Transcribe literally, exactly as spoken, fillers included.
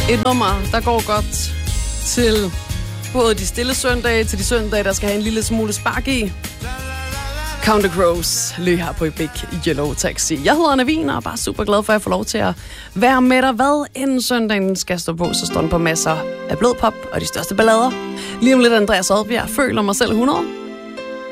Et nummer, der går godt til både de stille søndage, til de søndage, der skal have en lille smule spark i. Counter Crows løg her på Big Yellow Taxi. Jeg hedder Navin og er bare super glad for, at jeg får lov til at være med dig. Hvad inden søndagen skal stå på, så står den på masser af blød pop og de største ballader. Lige om lidt Andreas Odbjerg, føler mig selv hundrede.